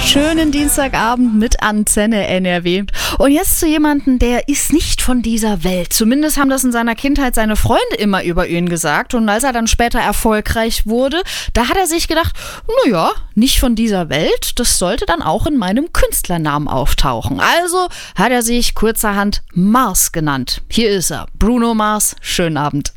Schönen Dienstagabend mit Antenne NRW. Und jetzt zu jemandem, der ist nicht von dieser Welt. Zumindest haben das in seiner Kindheit seine Freunde immer über ihn gesagt. Und als er dann später erfolgreich wurde, da hat er sich gedacht, naja, nicht von dieser Welt, das sollte dann auch in meinem Künstlernamen auftauchen. Also hat er sich kurzerhand Mars genannt. Hier ist er, Bruno Mars. Schönen Abend.